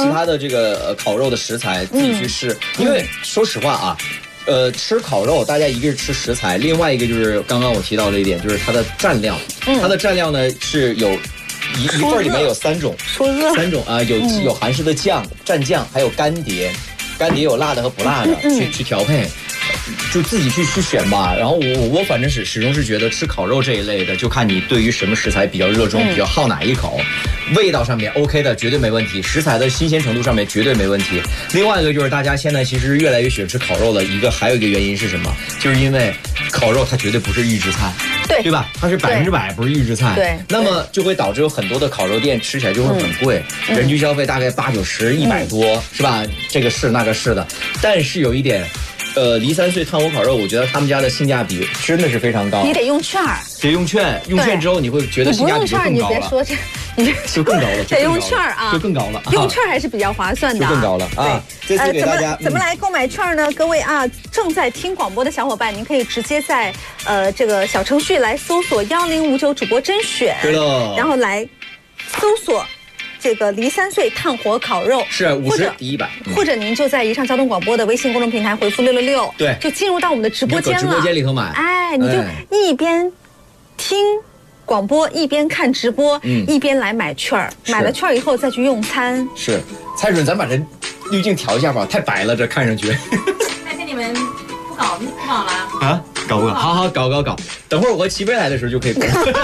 他的这个烤肉的食材自己去试，因为说实话啊。吃烤肉，大家一个是吃食材，另外一个就是刚刚我提到的一点，就是它的蘸料。它的蘸料呢是有一份里面有3种啊，有韩式的酱、蘸酱，还有干碟有辣的和不辣的，去调配。就自己去选吧。然后我反正始终是觉得吃烤肉这一类的，就看你对于什么食材比较热衷，比较好哪一口。味道上面 OK 的绝对没问题，食材的新鲜程度上面绝对没问题。另外一个就是大家现在其实越来越喜欢吃烤肉的还有一个原因是什么？就是因为烤肉它绝对不是预制菜，对吧？它是100%不是预制菜， 对。 那么就会导致有很多的烤肉店吃起来就会很贵，人均消费大概80、90、100多，是吧？这个是那个是的，但是有一点。梨3岁炭火烤肉，我觉得他们家的性价比真的是非常高。 你得用券儿， 用券之后你会觉得性价比就更高了。 你别说这，你就更高了， 得用券儿啊， 就更高了。 用券还是比较划算的， 就更高了啊。这次给大家怎么来购买券呢？各位啊，正在听广播的小伙伴，您可以直接在这个小程序来搜索1059主播甄选， 对了， 然后来搜索。这个梨3岁炭火烤肉是50抵100， 或者您就在宜昌交通广播的微信公众平台回复666， 对， 就进入到我们的直播间了。 直播间里头买， 哎，你就一边听广播一边看直播，一边来买券儿，买了券儿以后再去用餐。 是，蔡准，咱把这滤镜调一下吧，太白了，这看上去。 那天你们不搞了啊？搞不搞？好，搞。等会儿我和齐飞来的时候就可以搞。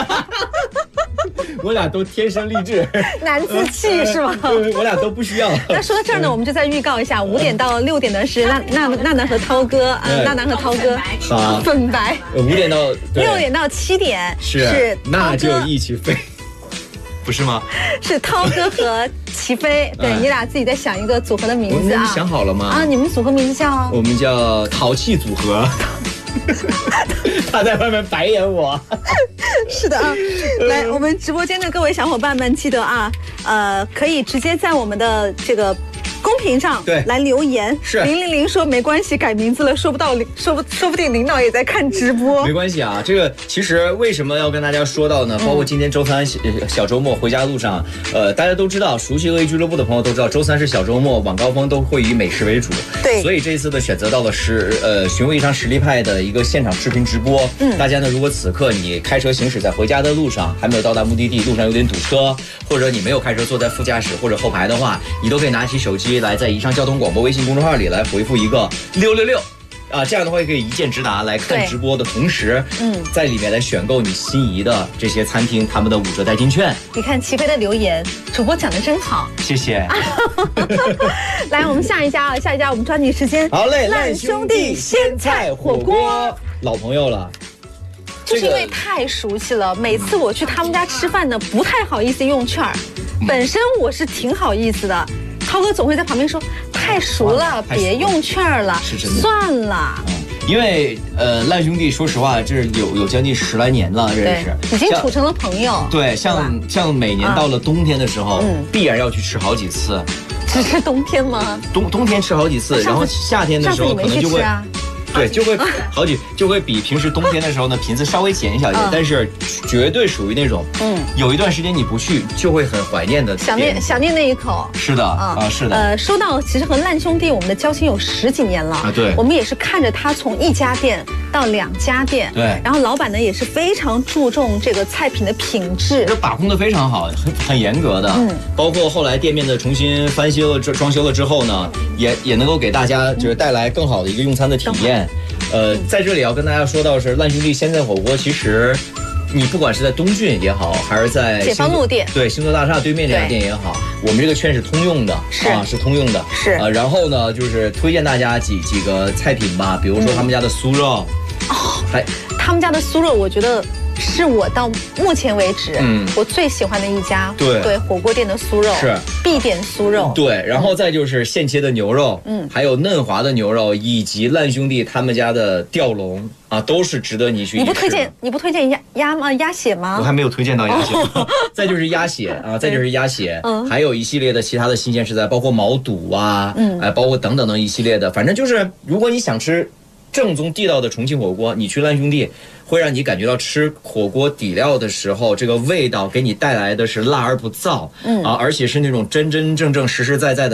我俩都天生丽质， 男子气是吗？ 我俩都不需要。 那说到这儿呢，我们就再预告一下5点到6点的是娜娜和涛哥啊，娜娜和涛哥好粉白。 5点到 6点到7点是那就一起飞，不是吗？ 是涛哥和齐飞，对你俩自己再想一个组合的名字啊。 你想好了吗？ 啊，你们组合名字叫？ 我们叫淘气组合。他在外面白眼我。 是的啊，来，我们直播间的各位小伙伴们，记得啊，可以直接在我们的这个公屏上来留言。 是 000说没关系，改名字了，说不定领导也在看直播。 没关系啊，这个其实为什么要跟大家说到呢？包括今天周三小周末回家路上，大家都知道，熟悉恶意俱乐部的朋友都知道，周三是小周末，晚高峰都会以美食为主。 对， 所以这一次的选择到了寻味宜昌实力派的一个现场视频直播。大家呢，如果此刻你开车行驶在回家的路上，还没有到达目的地，路上有点堵车，或者你没有开车坐在副驾驶或者后排的话，你都可以拿起手机来在宜昌交通广播微信公众号里来回复一个666。这样的话也可以一键直达来看直播的同时，在里面来选购你心仪的这些餐厅他们的5折代金券。 你看齐飞的留言，主播讲的真好， 谢谢。 来，我们下一家我们抓紧时间。 好嘞， 烂兄弟鲜菜火锅， 老朋友了。 就是因为太熟悉了，每次我去他们家吃饭呢，不太好意思用券儿。本身我是挺好意思的，涛哥总会在旁边说太熟了，别用券儿了， 是真的， 算了。 因为烂兄弟，说实话，这是有将近10来年了认识， 已经处成了朋友。 对，像每年到了冬天的时候，必然要去吃好几次。 只是冬天吗？ 冬天吃好几次，然后夏天的时候可能就会。对，就会比平时冬天的时候呢频次稍微减小一点，但是绝对属于那种有一段时间你不去就会很怀念的， 想念那一口。 是的是的。 说到其实和烂兄弟我们的交情有10几年了对， 我们也是看着他从1家店到2家店， 对， 然后老板呢也是非常注重这个菜品的品质， 这把控的非常好，很严格的。包括后来店面的重新翻修了装修了之后呢，也能够给大家就是带来更好的一个用餐的体验。在这里要跟大家说到是烂兄弟鲜菜火锅，其实你不管是在东郡也好，还是在解放路店， 对，星座大厦对面这家店也好，我们这个券是通用的，是通用的， 是然后呢，就是推荐大家几个菜品吧，比如说他们家的酥肉， 他们家的酥肉，我觉得是我到目前为止，我最喜欢的一家对火锅店的酥肉， 是必点酥肉。 对，然后再就是现切的牛肉，还有嫩滑的牛肉，以及烂兄弟他们家的吊龙啊，都是值得你去。你不推荐鸭血吗？ 我还没有推荐到鸭血。再就是鸭血啊，再就是鸭血，还有一系列的其他的新鲜食材，包括毛肚啊，包括等等一系列的，反正就是如果你想吃正宗地道的重庆火锅，你去烂兄弟会让你感觉到吃火锅底料的时候，这个味道给你带来的是辣而不燥，而且是那种真真正正实实在在的